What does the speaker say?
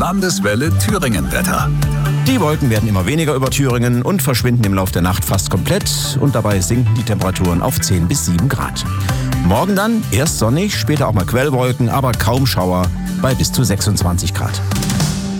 Landeswelle Thüringen-Wetter. Die Wolken werden immer weniger über Thüringen und verschwinden im Laufe der Nacht fast komplett. Und dabei sinken die Temperaturen auf 10 bis 7 Grad. Morgen dann erst sonnig, später auch mal Quellwolken, aber kaum Schauer bei bis zu 26 Grad.